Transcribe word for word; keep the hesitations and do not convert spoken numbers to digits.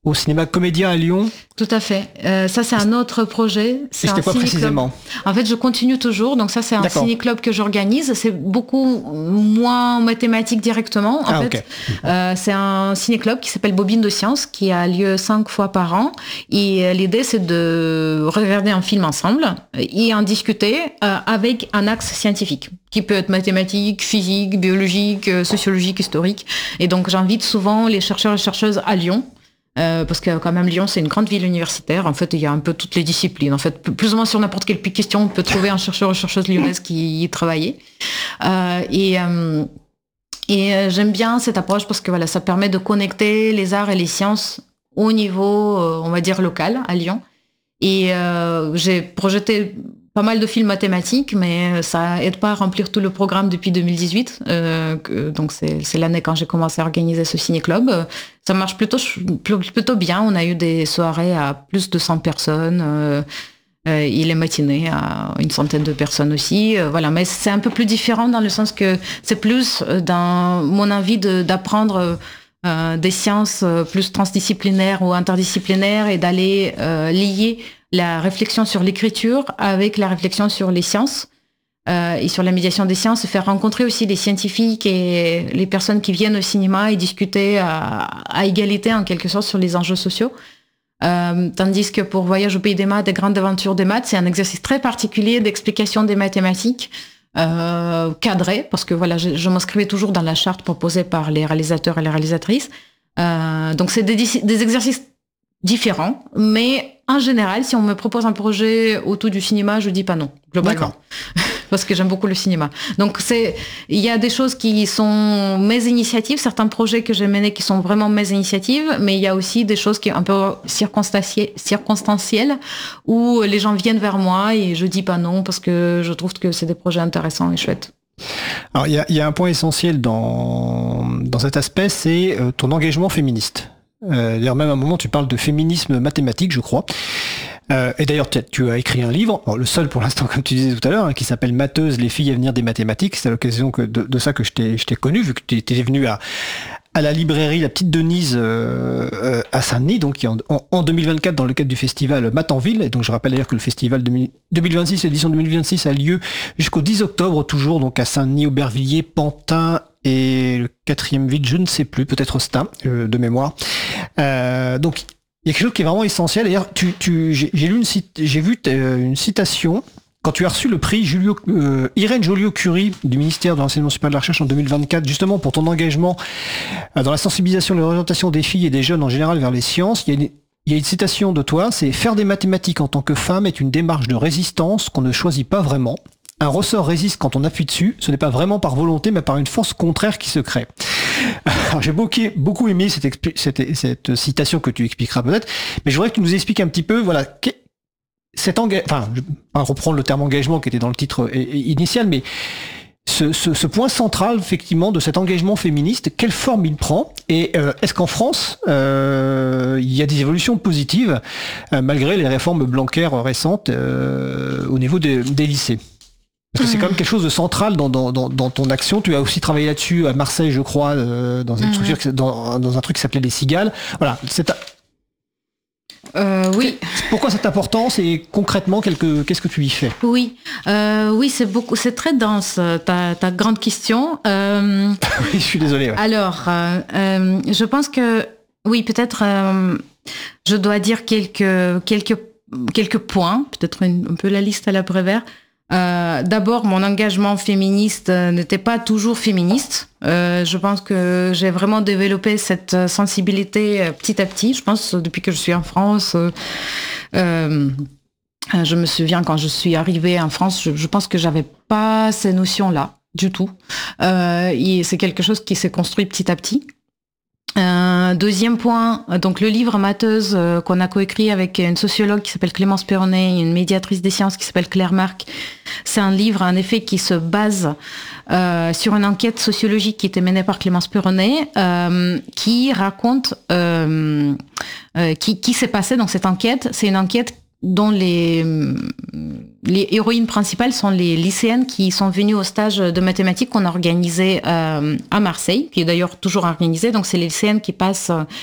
au cinéma Comédia à Lyon. Tout à fait. Euh, ça, c'est un autre projet. C'est c'était quoi précisément ? En fait, je continue toujours. Donc ça, c'est un D'accord. ciné-club que j'organise. C'est beaucoup moins mathématique directement. En ah, fait, okay. euh, c'est un ciné-club qui s'appelle Bobine de Science, qui a lieu cinq fois par an. Et l'idée, c'est de regarder un film ensemble et en discuter euh, avec un axe scientifique, qui peut être mathématique, physique, biologique, sociologique, historique. Et donc, j'invite souvent les chercheurs et chercheuses à Lyon. Euh, parce que quand même Lyon c'est une grande ville universitaire, en fait il y a un peu toutes les disciplines, en fait plus ou moins sur n'importe quelle question on peut trouver un chercheur ou chercheuse lyonnaise qui y travaillait euh, et, euh, et euh, j'aime bien cette approche parce que voilà, ça permet de connecter les arts et les sciences au niveau euh, on va dire local à Lyon et euh, j'ai projeté pas mal de films mathématiques, mais ça aide pas à remplir tout le programme depuis deux mille dix-huit. Euh, que, donc c'est, c'est l'année quand j'ai commencé à organiser ce ciné-club. Ça marche plutôt plutôt bien. On a eu des soirées à plus de cent personnes. Euh, euh, et les matinées à une centaine de personnes aussi. Euh, voilà, mais c'est un peu plus différent dans le sens que c'est plus dans mon envie de, d'apprendre euh, des sciences plus transdisciplinaires ou interdisciplinaires et d'aller euh, lier la réflexion sur l'écriture avec la réflexion sur les sciences euh, et sur la médiation des sciences, faire rencontrer aussi les scientifiques et les personnes qui viennent au cinéma et discuter à, à égalité en quelque sorte sur les enjeux sociaux. Euh, tandis que pour Voyage au pays des maths, des grandes aventures des maths, c'est un exercice très particulier d'explication des mathématiques euh, cadré, parce que voilà, je, je m'inscrivais toujours dans la charte proposée par les réalisateurs et les réalisatrices. Euh, donc c'est des, des exercices différents, mais en général, si on me propose un projet autour du cinéma, je dis pas non, globalement. Parce que j'aime beaucoup le cinéma. Donc, c'est, il y a des choses qui sont mes initiatives, certains projets que j'ai menés qui sont vraiment mes initiatives, mais il y a aussi des choses qui sont un peu circonstancielles, où les gens viennent vers moi et je dis pas non parce que je trouve que c'est des projets intéressants et chouettes. Alors, il y a, il y a un point essentiel dans, dans cet aspect, c'est euh, ton engagement féministe. Euh, d'ailleurs, même à un moment, tu parles de féminisme mathématique, je crois. Euh, et d'ailleurs, tu as écrit un livre, bon, le seul pour l'instant, comme tu disais tout à l'heure, hein, qui s'appelle Matheuses, les filles à venir des mathématiques. C'est à l'occasion que de, de ça que je t'ai, je t'ai connu, vu que tu étais venu à, à la librairie La Petite Denise euh, euh, à Saint-Denis, donc en, en, en deux mille vingt-quatre, dans le cadre du festival Math en Ville. Et donc, je rappelle d'ailleurs que le festival deux mille vingt-six, l'édition deux mille vingt-six, a lieu jusqu'au dix octobre, toujours, donc à Saint-Denis, Aubervilliers, Pantin, et le quatrième ville, je ne sais plus, peut-être Stein, euh, de mémoire. Euh, donc, il y a quelque chose qui est vraiment essentiel. D'ailleurs, tu, tu, j'ai, j'ai lu une, j'ai vu une citation quand tu as reçu le prix Julio, euh, Irène Joliot-Curie du ministère de l'Enseignement supérieur de la Recherche en deux mille vingt-quatre, justement pour ton engagement euh, dans la sensibilisation et l'orientation des filles et des jeunes en général vers les sciences. Il y a une, il y a une citation de toi, c'est « Faire des mathématiques en tant que femme est une démarche de résistance qu'on ne choisit pas vraiment. Un ressort résiste quand on appuie dessus, ce n'est pas vraiment par volonté, mais par une force contraire qui se crée. » Alors, j'ai beaucoup, beaucoup aimé cette, expli- cette, cette citation que tu expliqueras peut-être, mais je voudrais que tu nous expliques un petit peu, voilà, cet engagement, enfin, je vais pas reprendre le terme engagement qui était dans le titre initial, mais ce, ce, ce point central, effectivement, de cet engagement féministe, quelle forme il prend, et euh, est-ce qu'en France, euh, il y a des évolutions positives, euh, malgré les réformes Blanquer récentes euh, au niveau des, des lycées? Parce que c'est quand même quelque chose de central dans, dans, dans, dans ton action. Tu as aussi travaillé là-dessus à Marseille, je crois, euh, dans une structure, mmh. dans, dans un truc qui s'appelait les Cigales. Voilà. C'est ta... euh, oui. Pourquoi cette importance et concrètement, quelque, qu'est-ce que tu y fais? Oui, euh, oui, c'est beaucoup, c'est très dense ta, ta grande question. Euh, oui, je suis désolé. Ouais. Alors, euh, euh, je pense que oui, peut-être, euh, je dois dire quelques quelques quelques points, peut-être une, un peu la liste à l'après-vert. Euh, d'abord, mon engagement féministe euh, n'était pas toujours féministe. Euh, je pense que j'ai vraiment développé cette sensibilité euh, petit à petit. Je pense depuis que je suis en France. Euh, euh, je me souviens quand je suis arrivée en France, je, je pense que j'avais pas ces notions-là du tout. Euh, et c'est quelque chose qui s'est construit petit à petit. Euh, deuxième point, donc le livre Matheuses euh, qu'on a coécrit avec une sociologue qui s'appelle Clémence Perronnet et une médiatrice des sciences qui s'appelle Claire Marc. C'est un livre en effet qui se base euh, sur une enquête sociologique qui était menée par Clémence Perronnet, euh, qui raconte euh, euh, qui, qui s'est passé dans cette enquête. C'est une enquête dont les, les héroïnes principales sont les lycéennes qui sont venues au stage de mathématiques qu'on a organisé euh, à Marseille, qui est d'ailleurs toujours organisé. Donc, c'est les lycéennes qui passent